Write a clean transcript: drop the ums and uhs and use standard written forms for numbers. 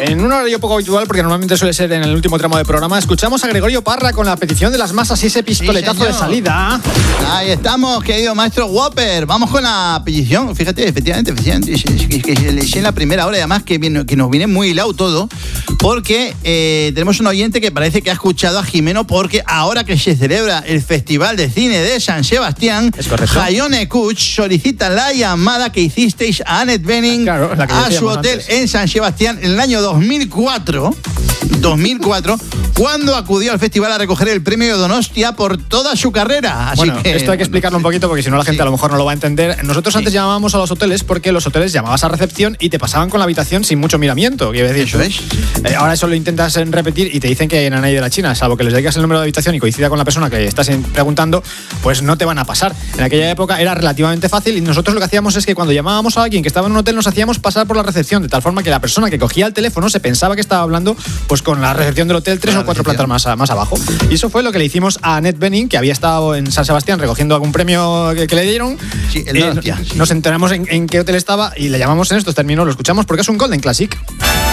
En un horario poco habitual, porque normalmente suele ser en el último tramo del programa, escuchamos a Gregorio Parra con la petición de las masas y ese pistoletazo de salida. Ahí estamos, querido maestro Whopper. Vamos con la petición. Fíjate, efectivamente, que leí en la primera hora, y además que nos viene muy hilado todo, porque tenemos un oyente que parece que ha escuchado a Jimeno, porque ahora que se celebra el Festival de Cine de San Sebastián, Jaione Kuch solicita la llamada que hicisteis a Annette Bening a su hotel en San Sebastián en el año 2004, cuando acudió al festival a recoger el premio Donostia por toda su carrera. Así que, esto hay que explicarlo un poquito, porque si no la gente a lo mejor no lo va a entender. Nosotros antes llamábamos a los hoteles porque los hoteles llamabas a recepción y te pasaban con la habitación sin mucho miramiento. Quiero decir, eso es. Ahora eso lo intentas repetir y te dicen que Nanay de la China, salvo que les digas el número de habitación y coincida con la persona que estás preguntando, pues no te van a pasar. En aquella época era relativamente fácil y nosotros lo que hacíamos es que cuando llamábamos a alguien que estaba en un hotel nos hacíamos pasar por la recepción, de tal forma que la persona que cogía el teléfono se pensaba que estaba hablando pues con la recepción del hotel 3 o 4 plantas más abajo. Y eso fue lo que le hicimos a Annette Bening, que había estado en San Sebastián recogiendo algún premio que le dieron. Sí, el Donostia. Nos enteramos en qué hotel estaba y le llamamos en estos términos, lo escuchamos porque es un Golden Classic.